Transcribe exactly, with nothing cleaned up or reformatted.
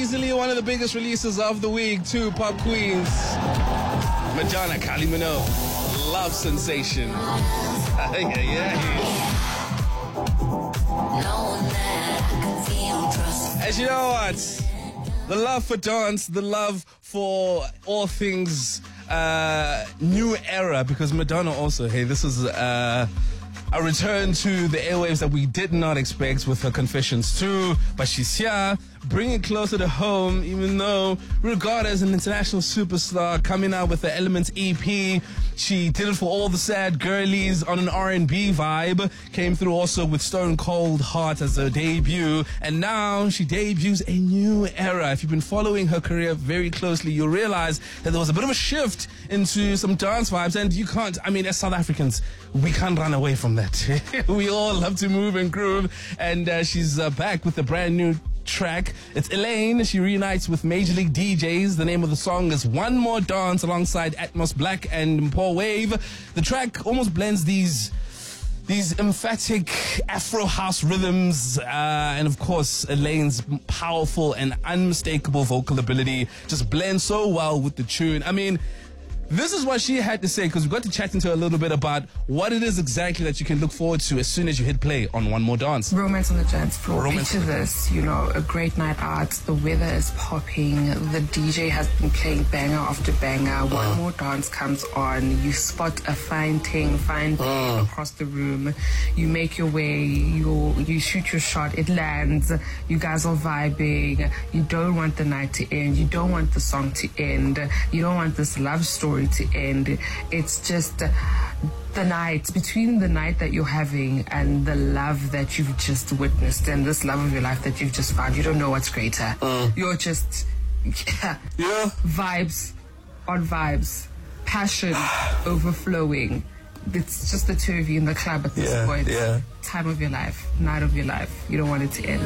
easily one of the biggest releases of the week, two pop queens. Madonna, Kylie Minogue, Love Sensation. yeah, yeah. As you know what? The love for dance, the love for all things uh, new era, because Madonna also, hey, this is uh, a return to the airwaves that we did not expect with her Confessions two, but she's here, bringing it closer to home, even though regarded as an international superstar, coming out with the Elements E P. She did it for all the sad girlies on an R and B vibe, came through also with Stone Cold Heart as her debut, and now she debuts a new era. If you've been following her career very closely, you'll realize that there was a bit of a shift into some dance vibes, and you can't, I mean, as South Africans, we can't run away from that. We all love to move and groove, and uh, she's uh, back with a brand new track. It's Elaine. She reunites with Major League D Js. The name of the song is One More Dance, alongside Atmos Black and Paul Wave. The track almost blends these these emphatic Afro house rhythms, uh, and of course Elaine's powerful and unmistakable vocal ability just blends so well with the tune. I mean, this is what she had to say, because we got to chat into her a little bit about what it is exactly that you can look forward to as soon as you hit play on One More Dance. Romance on the dance floor. Romance Picture this, you know, a great night out, the weather is popping, the D J has been playing banger after banger, One uh. More Dance comes on, you spot a fine ting, fine ting uh. across the room, you make your way, you you shoot your shot, it lands, you guys are vibing, you don't want the night to end, you don't want the song to end, you don't want this love story to end. It's just the night, between the night that you're having and the love that you've just witnessed and this love of your life that you've just found. You don't know what's greater. Uh, you're just yeah, yeah. vibes on vibes, passion overflowing. It's just the two of you in the club at this yeah, point. Yeah. Time of your life, night of your life. You don't want it to end.